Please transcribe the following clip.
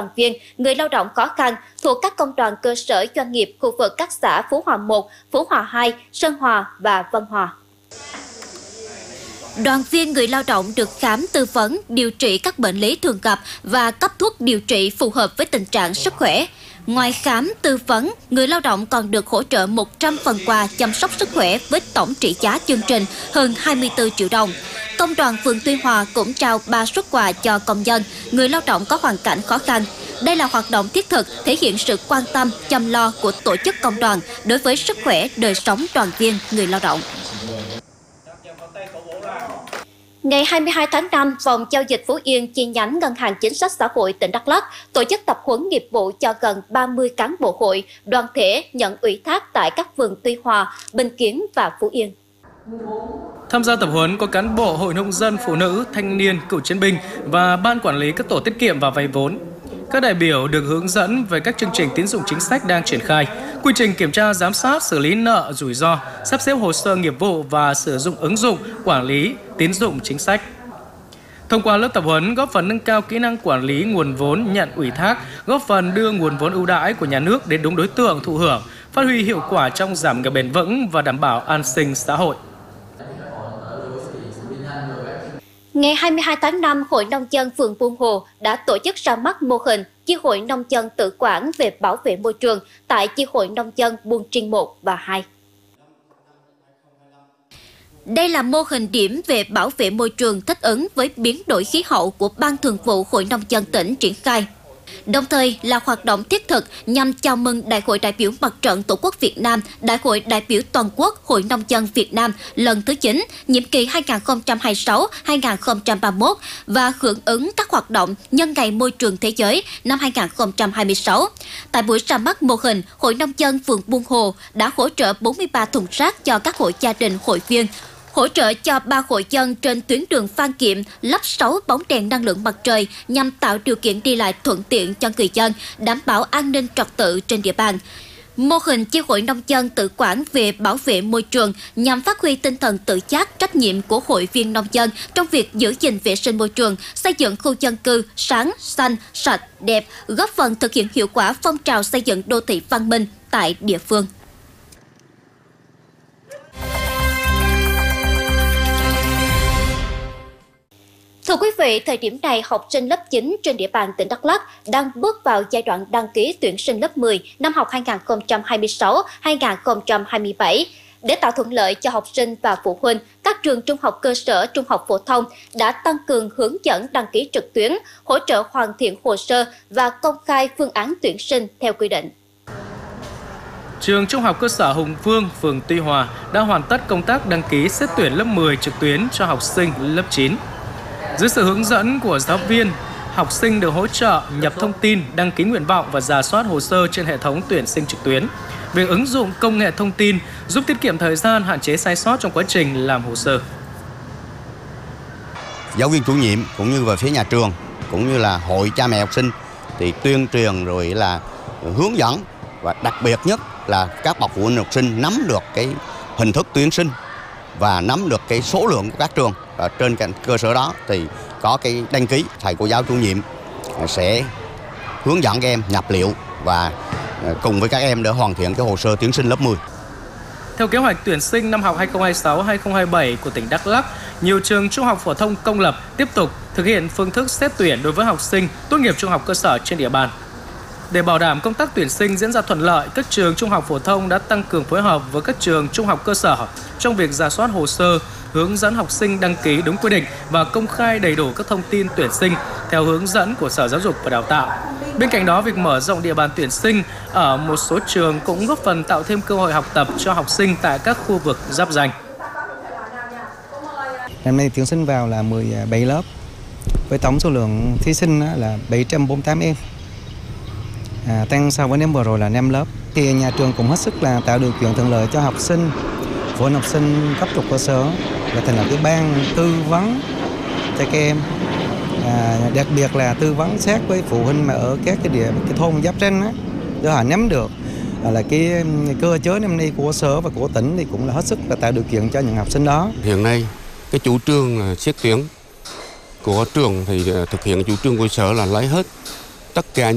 viên, người lao động khó khăn thuộc các công đoàn cơ sở doanh nghiệp khu vực các xã Phú Hòa 1, Phú Hòa 2, Sơn Hòa và Vân Hòa. Đoàn viên người lao động được khám tư vấn, điều trị các bệnh lý thường gặp và cấp thuốc điều trị phù hợp với tình trạng sức khỏe. Ngoài khám, tư vấn, người lao động còn được hỗ trợ 100 phần quà chăm sóc sức khỏe với tổng trị giá chương trình hơn 24 triệu đồng. Công đoàn phường Tuy Hòa cũng trao 3 suất quà cho công nhân, người lao động có hoàn cảnh khó khăn. Đây là hoạt động thiết thực, thể hiện sự quan tâm, chăm lo của tổ chức công đoàn đối với sức khỏe, đời sống đoàn viên, người lao động. Ngày 22 tháng 5, Phòng Giao dịch Phú Yên chi nhánh Ngân hàng Chính sách Xã hội tỉnh Đắk Lắk tổ chức tập huấn nghiệp vụ cho gần 30 cán bộ hội, đoàn thể nhận ủy thác tại các phường Tuy Hòa, Bình Kiến và Phú Yên. Tham gia tập huấn có cán bộ Hội nông dân, phụ nữ, thanh niên, cựu chiến binh và ban quản lý các tổ tiết kiệm và vay vốn. Các đại biểu được hướng dẫn về các chương trình tín dụng chính sách đang triển khai, quy trình kiểm tra giám sát, xử lý nợ rủi ro, sắp xếp hồ sơ nghiệp vụ và sử dụng ứng dụng quản lý tín dụng chính sách. Thông qua lớp tập huấn góp phần nâng cao kỹ năng quản lý nguồn vốn nhận ủy thác, góp phần đưa nguồn vốn ưu đãi của nhà nước đến đúng đối tượng thụ hưởng, phát huy hiệu quả trong giảm nghèo bền vững và đảm bảo an sinh xã hội. Ngày 22 tháng 5, Hội Nông dân phường Buôn Hồ đã tổ chức ra mắt mô hình Chi hội Nông dân tự quản về bảo vệ môi trường tại Chi hội Nông dân Buôn Triên 1 và 2. Đây là mô hình điểm về bảo vệ môi trường thích ứng với biến đổi khí hậu của Ban Thường vụ Hội Nông dân tỉnh triển khai. Đồng thời là hoạt động thiết thực nhằm chào mừng Đại hội đại biểu Mặt trận Tổ quốc Việt Nam, Đại hội đại biểu toàn quốc Hội Nông dân Việt Nam lần thứ 9, nhiệm kỳ 2026-2031 và hưởng ứng các hoạt động nhân ngày môi trường thế giới năm 2026. Tại buổi ra mắt mô hình, Hội Nông dân phường Buôn Hồ đã hỗ trợ 43 thùng rác cho các hộ gia đình hội viên, hỗ trợ cho 3 hộ dân trên tuyến đường Phan Kiệm lắp 6 bóng đèn năng lượng mặt trời nhằm tạo điều kiện đi lại thuận tiện cho người dân, đảm bảo an ninh trật tự trên địa bàn. Mô hình Chi hội Nông dân tự quản về bảo vệ môi trường nhằm phát huy tinh thần tự giác, trách nhiệm của hội viên nông dân trong việc giữ gìn vệ sinh môi trường, xây dựng khu dân cư sáng, xanh, sạch, đẹp, góp phần thực hiện hiệu quả phong trào xây dựng đô thị văn minh tại địa phương. Thưa quý vị, thời điểm này, học sinh lớp 9 trên địa bàn tỉnh Đắk Lắk đang bước vào giai đoạn đăng ký tuyển sinh lớp 10 năm học 2026-2027. Để tạo thuận lợi cho học sinh và phụ huynh, các trường trung học cơ sở, trung học phổ thông đã tăng cường hướng dẫn đăng ký trực tuyến, hỗ trợ hoàn thiện hồ sơ và công khai phương án tuyển sinh theo quy định. Trường Trung học cơ sở Hùng Vương, phường Tuy Hòa đã hoàn tất công tác đăng ký xét tuyển lớp 10 trực tuyến cho học sinh lớp 9. Dưới sự hướng dẫn của giáo viên, học sinh được hỗ trợ nhập thông tin, đăng ký nguyện vọng và rà soát hồ sơ trên hệ thống tuyển sinh trực tuyến. Việc ứng dụng công nghệ thông tin giúp tiết kiệm thời gian, hạn chế sai sót trong quá trình làm hồ sơ. Giáo viên chủ nhiệm cũng như về phía nhà trường, cũng như là hội cha mẹ học sinh thì tuyên truyền rồi là hướng dẫn, và đặc biệt nhất là các bậc phụ huynh học sinh nắm được cái hình thức tuyển sinh và nắm được cái số lượng của các trường. Ở trên cơ sở đó thì có cái đăng ký, thầy cô giáo chủ nhiệm sẽ hướng dẫn các em nhập liệu và cùng với các em để hoàn thiện cái hồ sơ tuyển sinh lớp 10. Theo kế hoạch tuyển sinh năm học 2026-2027 của tỉnh Đắk Lắk, nhiều trường trung học phổ thông công lập tiếp tục thực hiện phương thức xét tuyển đối với học sinh tốt nghiệp trung học cơ sở trên địa bàn. Để bảo đảm công tác tuyển sinh diễn ra thuận lợi, các trường trung học phổ thông đã tăng cường phối hợp với các trường trung học cơ sở trong việc rà soát hồ sơ, hướng dẫn học sinh đăng ký đúng quy định và công khai đầy đủ các thông tin tuyển sinh theo hướng dẫn của Sở Giáo dục và Đào tạo. Bên cạnh đó, việc mở rộng địa bàn tuyển sinh ở một số trường cũng góp phần tạo thêm cơ hội học tập cho học sinh tại các khu vực giáp ranh. Năm nay tuyển sinh vào là 17 lớp, với tổng số lượng thí sinh là 748 em. Tăng so với năm vừa rồi là 5 lớp. Thì nhà trường cũng hết sức là tạo điều kiện thuận lợi cho học sinh, phụ huynh học sinh cấp trung cơ sở và thành lập cái ban tư vấn cho các em. Đặc biệt là tư vấn sát với phụ huynh mà ở các cái thôn giáp ranh á, để họ nắm được là cái cơ chế năm nay của sở và của tỉnh thì cũng là hết sức là tạo điều kiện cho những học sinh đó. Hiện nay cái chủ trương xét tuyển của trường thì thực hiện chủ trương của sở là lấy hết tất cả